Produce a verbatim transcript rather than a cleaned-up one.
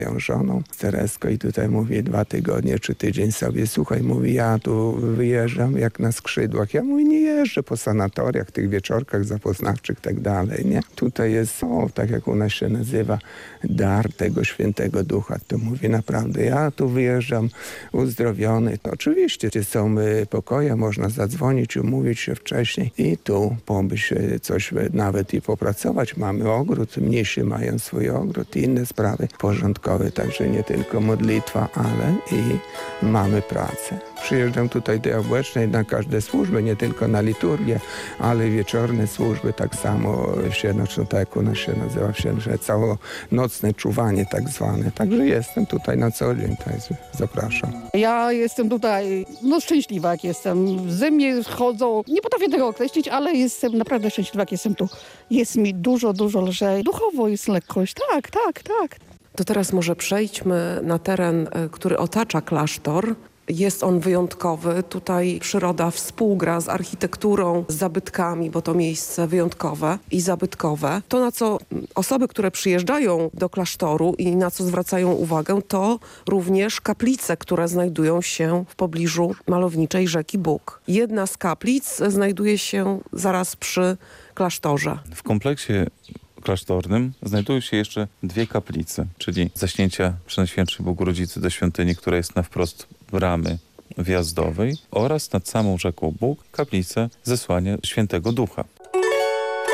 moją żoną Tereską i tutaj mówi dwa tygodnie czy tydzień sobie, słuchaj, mówi, ja tu wyjeżdżam jak na skrzydłach. Ja mówię, nie jeżdżę po sanatoriach, tych wieczorkach zapoznawczych i tak dalej, nie? Tutaj jest, o, tak jak u nas się nazywa, dar tego Świętego Ducha. To mówię, naprawdę, ja tu wyjeżdżam uzdrowiony. To oczywiście są y, pokoje, można zadzwonić, umówić się wcześniej i tu pomyśl coś nawet i popracować. Mamy ogród, mniejsi mają swój ogród i inne sprawy porządkowe, także nie tylko modlitwa, ale i mamy pracę. Przyjeżdżam tutaj do Jabłecznej na każde służby, nie tylko na liturgię, ale wieczorne służby tak samo się, no, tak jak u nas się nazywa, się, że całonocne czuwanie tak zwane. Także jestem tutaj na co dzień, także zapraszam. Ja jestem tutaj, no szczęśliwa jak jestem. Ze mnie chodzą, nie potrafię tego określić, ale jestem naprawdę szczęśliwa jak jestem tu. Jest mi dużo, dużo lżej. Duchowo jest lekkość, tak, tak, tak. To teraz może przejdźmy na teren, który otacza klasztor. Jest on wyjątkowy. Tutaj przyroda współgra z architekturą, z zabytkami, bo to miejsce wyjątkowe i zabytkowe. To, na co osoby, które przyjeżdżają do klasztoru i na co zwracają uwagę, to również kaplice, które znajdują się w pobliżu malowniczej rzeki Bóg. Jedna z kaplic znajduje się zaraz przy klasztorze. W kompleksie klasztornym znajdują się jeszcze dwie kaplice, czyli zaśnięcia Przenajświętszej Bogorodzicy do świątyni, która jest na wprost bramy wjazdowej, oraz nad samą rzeką Bóg kaplicę Zesłania Świętego Ducha.